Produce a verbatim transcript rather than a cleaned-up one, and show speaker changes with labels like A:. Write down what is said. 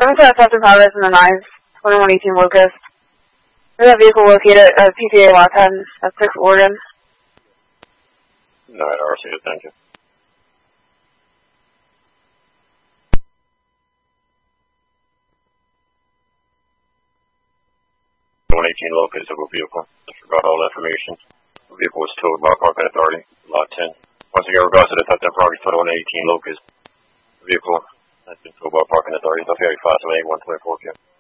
A: seven seven Southern Progress in the nines, twenty-one eighteen Locust. Is that vehicle located at P T A Lockhead at six Oregon?
B: Alright, I received it, thank you. one eighteen Locust of a vehicle. Disregard all information. The vehicle was towed by Parking Authority, Lot ten. Once again, regards to the theft and progress twenty-one eighteen Locust. The vehicle has been towed by Parking Authority, the ferry five seven eight one twenty-four P M